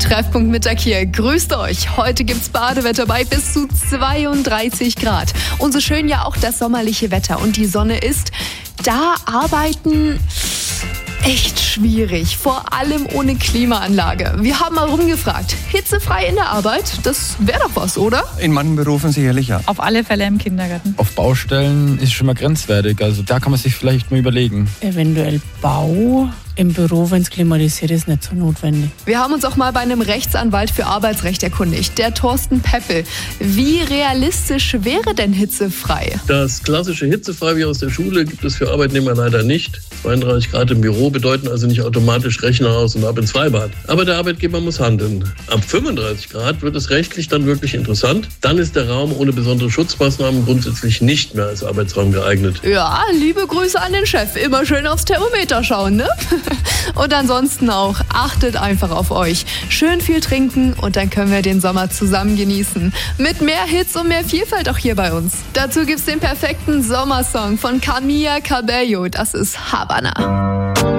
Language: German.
Treffpunkt Mittag hier. Grüßt euch. Heute gibt's Badewetter bei bis zu 32 Grad. Und so schön ja auch das sommerliche Wetter und die Sonne ist. Da arbeiten echt schwierig, vor allem ohne Klimaanlage. Wir haben mal rumgefragt. Hitzefrei in der Arbeit, das wäre doch was, oder? In manchen Berufen sicherlich ja. Auf alle Fälle im Kindergarten. Auf Baustellen ist schon mal grenzwertig, also da kann man sich vielleicht mal überlegen. Eventuell Bau. Im Büro, wenn es klimatisiert ist, nicht so notwendig. Wir haben uns auch mal bei einem Rechtsanwalt für Arbeitsrecht erkundigt, der Thorsten Peppel. Wie realistisch wäre denn hitzefrei? Das klassische hitzefrei wie aus der Schule gibt es für Arbeitnehmer leider nicht. 32 Grad im Büro bedeuten also nicht automatisch Rechner aus und ab ins Freibad. Aber der Arbeitgeber muss handeln. Ab 35 Grad wird es rechtlich dann wirklich interessant. Dann ist der Raum ohne besondere Schutzmaßnahmen grundsätzlich nicht mehr als Arbeitsraum geeignet. Ja, liebe Grüße an den Chef. Immer schön aufs Thermometer schauen, ne? Und ansonsten auch, achtet einfach auf euch. Schön viel trinken und dann können wir den Sommer zusammen genießen. Mit mehr Hits und mehr Vielfalt auch hier bei uns. Dazu gibt's den perfekten Sommersong von Camila Cabello. Das ist Havana.